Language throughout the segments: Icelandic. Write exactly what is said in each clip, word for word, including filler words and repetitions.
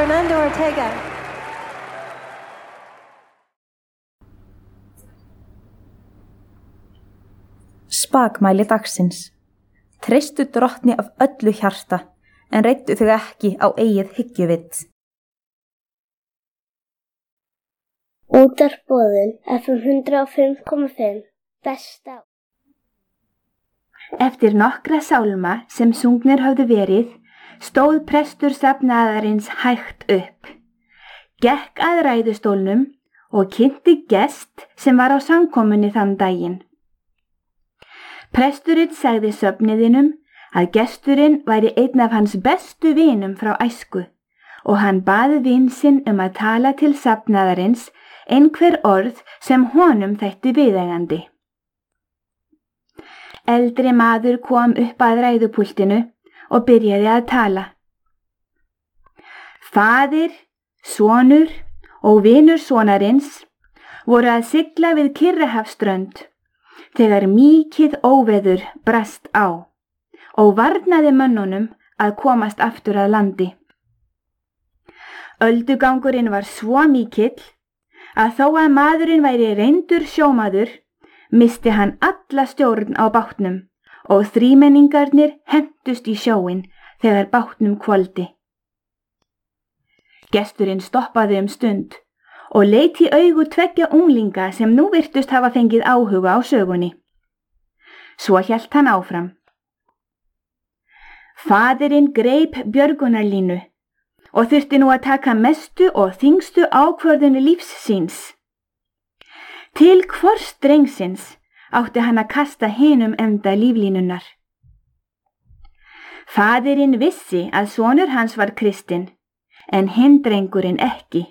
Fernando Ortega. Spakmæli dagsins. Treystu drottni af öllu hjarta, en reiddu þig ekki á eigið hyggjuvitt. Útvarpsboðun F M hundrað og fimm komma fimm Besta. Eftir nokkra sálma sem sungnir höfðu verið, stóð prestur safnaðarins hægt upp, gekk að ræðustólnum og kynnti gest sem var á samkomunni þann daginn. Presturinn sagði söfniðinum að gesturinn væri einn af hans bestu vinum frá æsku og hann baði vin sinn um að tala til safnaðarins einhver orð sem honum þætti viðeigandi. Eldri maður kom upp að ræðupúltinu og byrjaði að tala. Faðir, sonur og vinur sonarins voru að sigla við Kyrrahafsströnd þegar mikið óveður brast á og varnaði mönnunum að komast aftur að landi. Öldugangurinn var svo mikill að þó að maðurinn væri reyndur sjómaður, missti hann alla stjórn á bátnum og þrímenningarnir hentust í sjóinn þegar bátnum hvolfdi. Gesturinn stoppaði um stund og leit í augu tveggja unglinga sem nú virtust hafa fengið áhuga á sögunni. Svo hélt hann áfram. Faðirinn greip björgunarlínu og þurfti nú að taka mestu og þyngstu ákvörðun lífs síns. Til hvors drengsins átti hann að kasta hinum enda líflínunnar. Faðirinn vissi að sonur hans var kristinn, en hinn drengurinn ekki.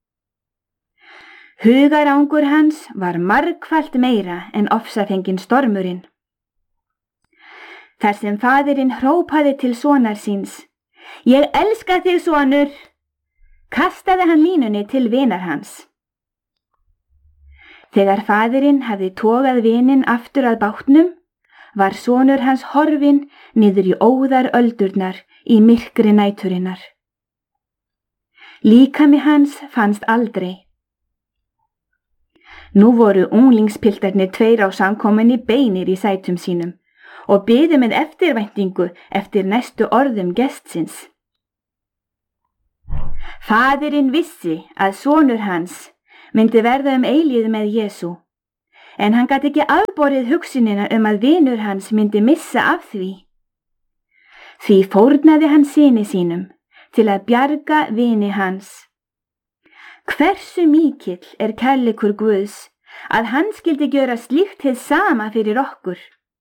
Hugarangur hans var margfalt meira en ofsafenginn stormurinn. Þar sem faðirinn hrópaði til sonar síns, ég elska þig, sonur, kastaði hann línunni til vinar hans. Þegar faðirinn hafði togað vininn aftur að bátnum, var sonur hans horfinn niður í óðar öldurnar í myrkri næturinnar. Líkami hans fannst aldrei. Nú voru unglingspiltarnir tveir á samkomunni beinir í sætum sínum og biðu með eftirvæntingu eftir næstu orðum gestsins. Faðirinn vissi að sonur hans myndi verða um eilíð með Jesú, en hann gat ekki afborið hugsunina um að vinur hans myndi missa af því. Því fórnaði hann syni sínum til að bjarga vini hans. Hversu mikill er kærleikur Guðs að hann skyldi gjöra slíkt hið sama fyrir okkur.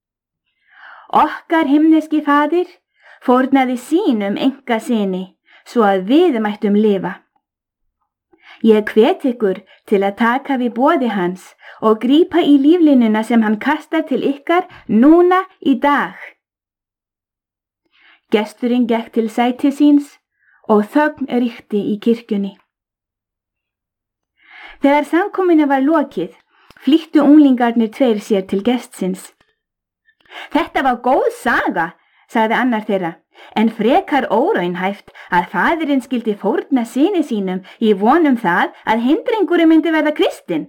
Okkar himneski faðir fórnaði sínum einkasyni svo að við mættum lifa. Ég hvet ykkur til að taka við boði hans og grípa í líflínuna sem hann kastar til ykkar núna í dag. Gesturinn gekk til sæti síns og þögn ríkti í kirkjunni. Þegar samkomunni var lokið, flýttu unglingarnir tveir sér til gestsins. Þetta var góð saga, sagði annar þeirra, en frekar óraunhæft að faðirinn skyldi fórna syni sínum í vonum það að hinn drengurinn myndi verða kristinn.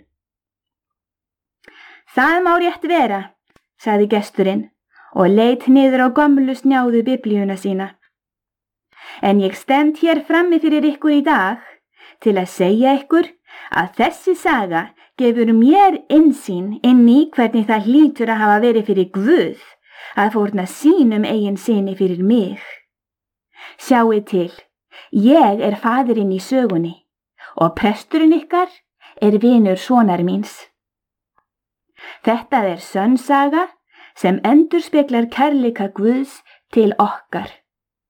Það má rétt vera, sagði gesturinn og leit niður á gömlu snjáðu biblíuna sína. En ég stend hér frammi fyrir ykkur í dag til að segja ykkur að þessi saga gefur mér innsýn inn í hvernig það hlýtur að hafa verið fyrir Guð að fórna sínum eigin syni fyrir mig. Sjáið til, ég er faðirinn í sögunni og presturinn ykkar er vinur sonar míns. Þetta er sönn saga sem endurspeglar kærleika Guðs til okkar.